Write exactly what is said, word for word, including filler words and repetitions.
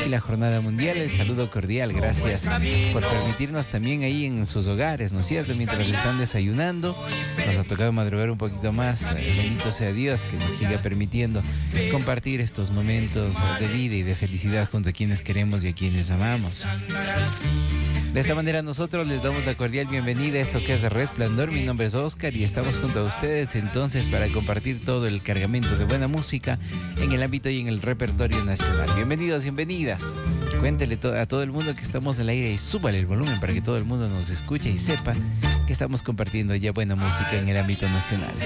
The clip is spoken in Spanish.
y la Jornada Mundial. El saludo cordial, gracias por permitirnos también ahí en sus hogares, ¿no es cierto? Mientras están desayunando, nos ha tocado madrugar un poquito más. Bendito sea Dios que nos siga permitiendo compartir estos momentos de vida y de felicidad junto a quienes queremos y a quienes amamos. De esta manera nosotros les damos la cordial bienvenida a esto que es de Resplandor. Mi nombre es Oscar y estamos junto a ustedes entonces para compartir todo el cargamento de buena música en el ámbito y en el repertorio nacional. Bienvenidos, bienvenidas. Cuéntele to- a todo el mundo que estamos al aire y súbale el volumen para que todo el mundo nos escuche y sepa que estamos compartiendo ya buena música en el ámbito nacional.